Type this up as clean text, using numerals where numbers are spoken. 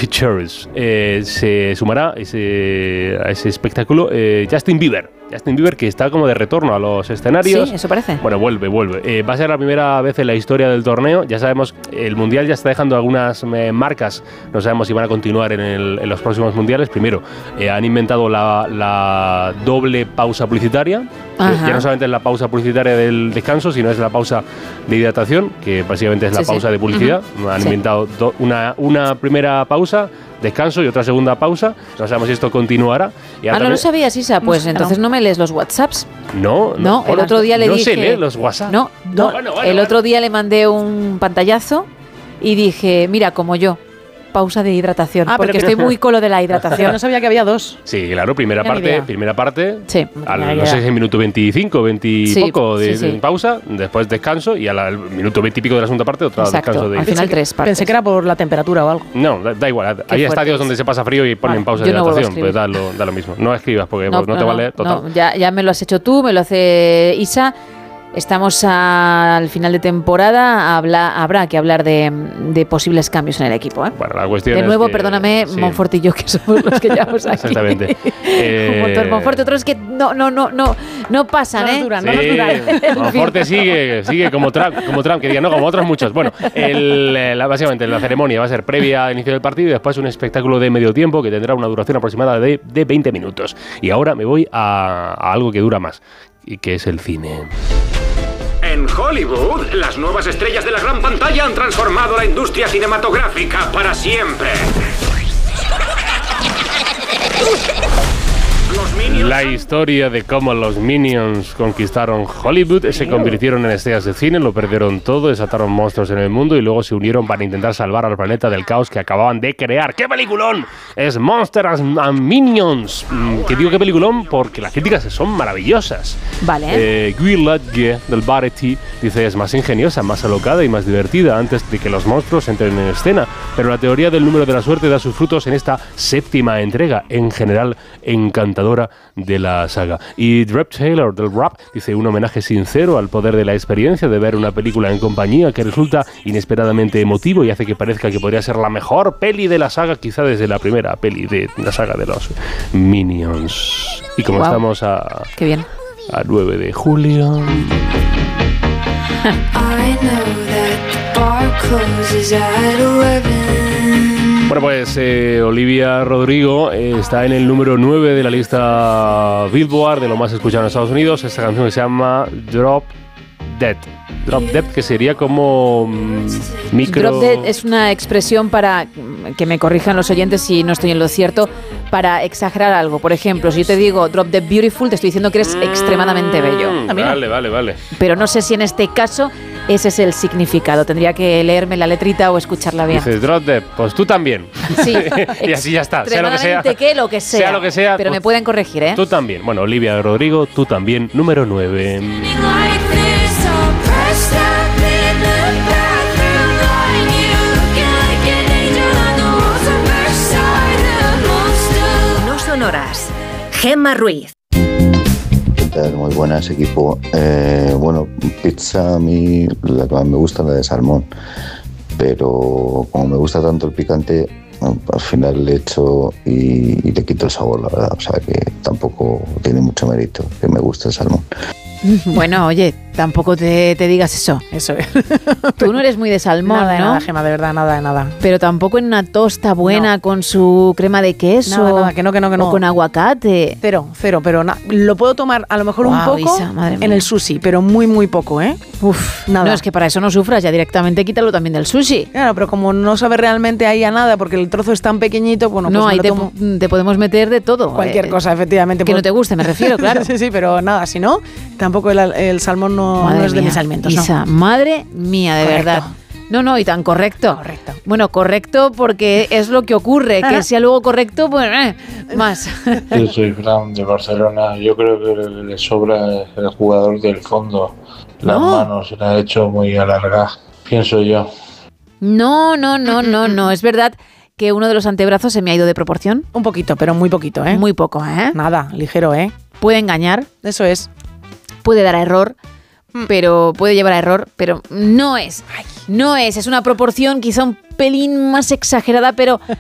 Pictures. Se sumará a ese espectáculo Justin Bieber, que está como de retorno a los escenarios. Sí, eso parece. Bueno, vuelve. Va a ser la primera vez en la historia del torneo. Ya sabemos, el Mundial ya está dejando algunas marcas. No sabemos si van a continuar en los próximos Mundiales. Primero, han inventado la doble pausa publicitaria. Ya no solamente es la pausa publicitaria del descanso, sino es la pausa de hidratación, que básicamente es la pausa de publicidad. Han inventado una primera pausa, descanso, y otra segunda pausa. No sabemos si esto continuará. ¿No lo sabías, Isa? Pues entonces no me lees los WhatsApps. No, el otro día le dije... No se lee los WhatsApp. El otro día le mandé un pantallazo y dije, mira, como yo, pausa de hidratación, porque estoy muy con lo de la hidratación. No sabía que había dos. Sí, claro, primera parte, sí. No sé si es el minuto 25, 20 y poco de pausa, después descanso, y al minuto 20 y pico de la segunda parte, otra descanso de... al final 3 partes. Pensé que era por la temperatura o algo. No, da igual. Hay estadios donde se pasa frío y ponen pausa de hidratación, pues da lo mismo. No escribas porque no te vale total. No, ya me lo has hecho tú, me lo hace Isa. Estamos al final de temporada, habrá que hablar de posibles cambios en el equipo. Bueno, la cuestión de nuevo, es que, perdóname, sí. Monfort y yo, que somos los que llevamos aquí. Exactamente. Un montón, Monfort, otros que no pasan, no nos duran. Monfort sigue como Trump, que diga, no, como otros muchos. Bueno, básicamente la ceremonia va a ser previa al inicio del partido y después un espectáculo de medio tiempo que tendrá una duración aproximada de 20 minutos. Y ahora me voy a algo que dura más, y que es el cine. En Hollywood, las nuevas estrellas de la gran pantalla han transformado la industria cinematográfica para siempre. La historia de cómo los Minions conquistaron Hollywood, se convirtieron en estrellas de cine, lo perdieron todo, desataron monstruos en el mundo y luego se unieron para intentar salvar al planeta del caos que acababan de crear. ¡Qué peliculón! Es Monsters and Minions. Que digo qué peliculón porque las críticas son maravillosas. Vale. Guy Lutge del Variety dice: es más ingeniosa, más alocada y más divertida antes de que los monstruos entren en escena, pero la teoría del número de la suerte da sus frutos en esta séptima entrega, en general encantadora de la saga. Y Drep Taylor del Rap dice: un homenaje sincero al poder de la experiencia de ver una película en compañía que resulta inesperadamente emotivo y hace que parezca que podría ser la mejor peli de la saga, quizá desde la primera peli de la saga de los Minions. Y como estamos a 9 de julio... Bueno, pues Olivia Rodrigo está en el número 9 de la lista Billboard de lo más escuchado en Estados Unidos. Esta canción que se llama Drop Dead. Drop Dead, que sería como micro... Drop Dead es una expresión para, que me corrijan los oyentes si no estoy en lo cierto, para exagerar algo. Por ejemplo, si yo te digo Drop Dead Beautiful, te estoy diciendo que eres extremadamente bello. Vale. Pero no sé si en este caso ese es el significado. Tendría que leerme la letrita o escucharla bien. Dices Drop Dead, pues tú también. Sí. Y así ya está. Sea lo que sea. Sea lo que sea. Pero pues, me pueden corregir, ¿eh? Tú también. Bueno, Olivia Rodrigo, tú también, número 9. No sonoras. Gemma Ruiz. Muy buenas, equipo. Bueno, pizza a mí la que más me gusta es la de salmón, pero como me gusta tanto el picante, al final le echo y le quito el sabor, la verdad. O sea que tampoco tiene mucho mérito que me guste el salmón. Bueno, oye, tampoco te digas eso. Eso es. Tú no eres muy de salmón, nada, ¿no? Nada, Gemma, de verdad, nada. Pero tampoco en una tosta buena con su crema de queso. Nada, que no. O con aguacate. Cero, pero lo puedo tomar a lo mejor un poco Isa, en el sushi, pero muy poco, ¿eh? Nada. No, es que para eso no sufras, ya directamente quítalo también del sushi. Claro, pero como no sabe realmente ahí a nada, porque el trozo es tan pequeñito, bueno, pues no, ahí te podemos meter de todo. Cualquier cosa, efectivamente. Que no te guste, me refiero, claro. Sí, pero nada, si no, tampoco el salmón no es de mis alimentos. Isa, madre mía, de verdad. No, y tan correcto. Bueno, correcto porque es lo que ocurre. Que sea luego correcto, pues más. Yo soy Fran de Barcelona. Yo creo que le sobra el jugador del fondo. Las manos se la ha hecho muy alargadas, pienso yo. No. Es verdad que uno de los antebrazos se me ha ido de proporción. Un poquito, pero muy poquito, ¿eh? Muy poco, ¿eh? Nada, ligero, ¿eh? Puede engañar. Eso es. Puede dar a error. Pero puede llevar a error, pero no es. Es una proporción quizá un pelín más exagerada, pero